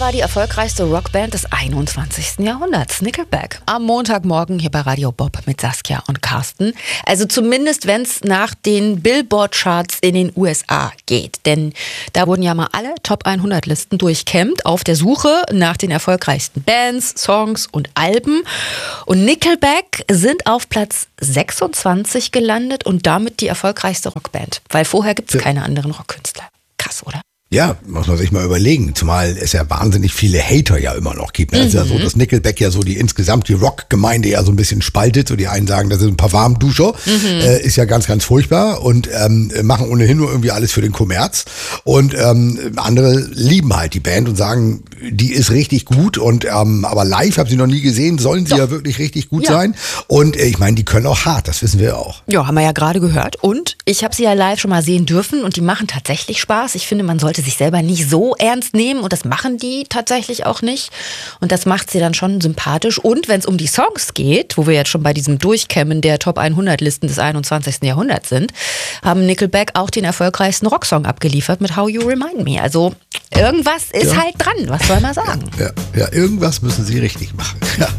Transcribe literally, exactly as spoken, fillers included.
war die erfolgreichste Rockband des einundzwanzigsten Jahrhunderts, Nickelback. Am Montagmorgen hier bei Radio Bob mit Saskia und Carsten. Also zumindest, wenn es nach den Billboard-Charts in den U S A geht. Denn da wurden ja mal alle Top hundert-Listen durchkämmt auf der Suche nach den erfolgreichsten Bands, Songs und Alben. Und Nickelback sind auf Platz sechsundzwanzig gelandet und damit die erfolgreichste Rockband. Weil vorher gibt es ja keine anderen Rockkünstler. Krass, oder? Ja, muss man sich mal überlegen, zumal es ja wahnsinnig viele Hater ja immer noch gibt. Es mhm. ist ja so, dass Nickelback ja so die insgesamt die Rockgemeinde ja so ein bisschen spaltet. So die einen sagen, das ist ein paar Warmduscher, mhm. äh, ist ja ganz, ganz furchtbar und ähm, machen ohnehin nur irgendwie alles für den Kommerz. Und ähm, andere lieben halt die Band und sagen, die ist richtig gut und ähm, aber live haben sie noch nie gesehen, sollen sie Doch. ja wirklich richtig gut ja. sein. Und äh, ich meine, die können auch hart, das wissen wir auch. Ja, haben wir ja gerade gehört. Und ich habe sie ja live schon mal sehen dürfen und die machen tatsächlich Spaß. Ich finde, man sollte sich selber nicht so ernst nehmen und das machen die tatsächlich auch nicht und das macht sie dann schon sympathisch. Und wenn es um die Songs geht, wo wir jetzt schon bei diesem Durchkämmen der Top hundert-Listen des einundzwanzigsten Jahrhunderts sind, haben Nickelback auch den erfolgreichsten Rocksong abgeliefert mit How You Remind Me. Also irgendwas ist ja. halt dran, was soll man sagen? Ja, ja, ja, irgendwas müssen sie richtig machen. Ja.